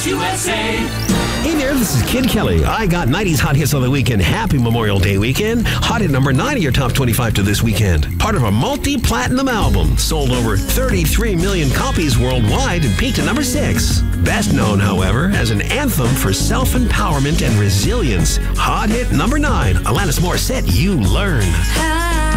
USA. Hey there, this is Kid Kelly. I got 90s hot hits of the weekend. Happy Memorial Day weekend. Hot hit number 9 of your top 25 to this weekend. Part of a multi-platinum album. Sold over 33 million copies worldwide and peaked at number 6. Best known, however, as an anthem for self-empowerment and resilience. Hot hit number 9, Alanis Morissette, You Learn.